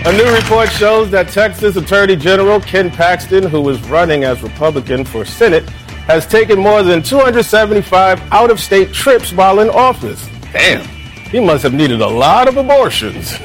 A new report shows that Texas Attorney General Ken Paxton, who is running as Republican for Senate, has taken more than 275 out-of-state trips while in office. Damn, he must have needed a lot of abortions.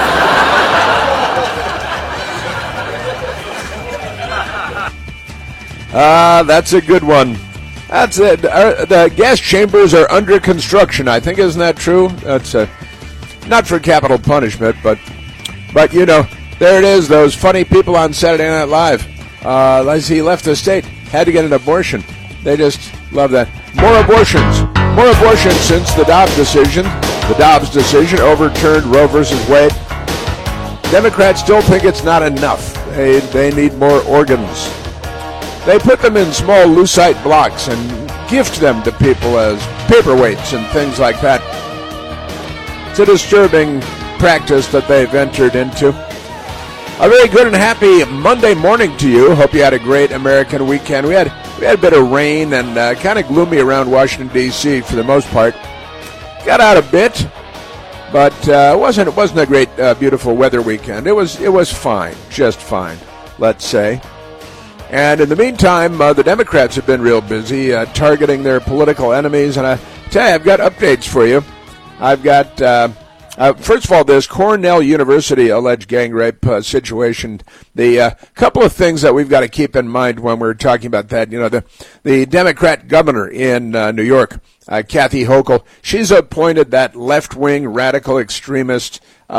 That's a good one. That's it. The gas chambers are under construction, I think. Isn't that true? That's not for capital punishment, but you know, there it is. Those funny people on Saturday Night Live. As he left the state, had to get an abortion. They just love that. More abortions since the Dobbs decision. The Dobbs decision overturned Roe versus Wade. Democrats still think it's not enough. They need more organs. They put them in small lucite blocks and gift them to people as paperweights and things like that. It's a disturbing practice that they've entered into. A very good and happy Monday morning to you. Hope you had a great American weekend. We had a bit of rain and kind of gloomy around Washington, D.C. for the most part. Got out a bit, but it wasn't a great, beautiful weather weekend. It was fine, just fine, let's say. And in the meantime, the Democrats have been real busy targeting their political enemies. And I tell you, I've got updates for you. I've got, first of all, this Cornell University alleged gang rape situation. The couple of things that we've got to keep in mind when we're talking about that. You know, the Democrat governor in New York, Kathy Hochul, she's appointed that left-wing radical extremist,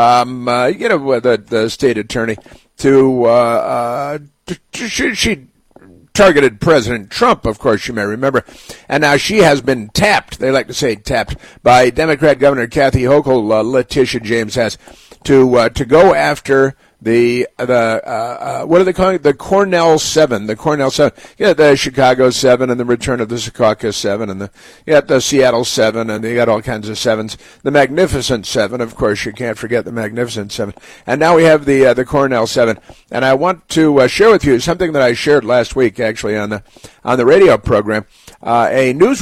the state attorney she targeted President Trump, of course, you may remember. And now she has been tapped, they like to say tapped, by Democrat Governor Kathy Hochul, Letitia James has, to go after the what are they calling it? The Cornell 7. The Cornell 7. You got the Chicago 7 and the return of the Secaucus 7 and you got the Seattle 7 and you got all kinds of 7s. The Magnificent 7, of course, you can't forget the Magnificent 7. And now we have the Cornell 7. And I want to share with you something that I shared last week, actually, on the radio program. A news